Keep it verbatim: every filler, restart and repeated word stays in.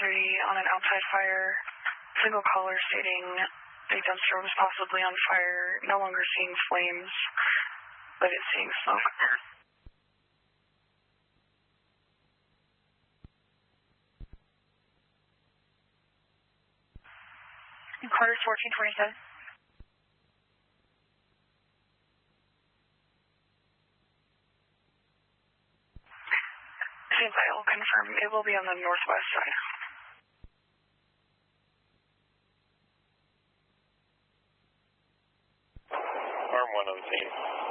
three on an outside fire. Single caller stating a dumpster was possibly on fire. No longer seeing flames, but it's seeing smoke. Carter's fourteen twenty-seven. Seems I will confirm it will be on the northwest side. Arm one on the team.